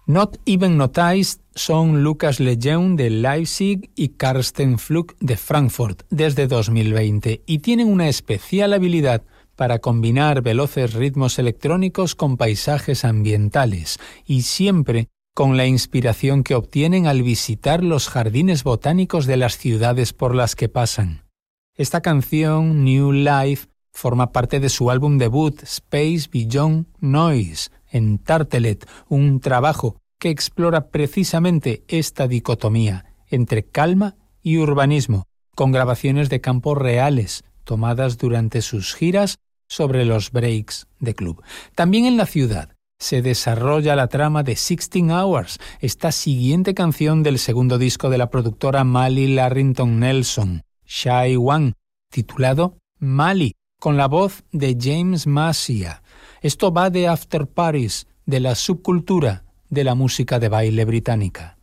Not Even Noticed son Lucas Lejeune de Leipzig y Karsten Fluck de Frankfurt desde 2020 y tienen una especial habilidad para combinar veloces ritmos electrónicos con paisajes ambientales y siempre con la inspiración que obtienen al visitar los jardines botánicos de las ciudades por las que pasan. Esta canción, New Life, forma parte de su álbum debut Space Beyond Noise, en Tartelet, un trabajo que explora precisamente esta dicotomía entre calma y urbanismo, con grabaciones de campo reales, tomadas durante sus giras sobre los breaks de club. También en la ciudad se desarrolla la trama de 16 Hours, esta siguiente canción del segundo disco de la productora Mali Larrington Nelson, Shy One, titulado Mali, con la voz de James Masia. Esto va de after parties, de la subcultura de la música de baile británica.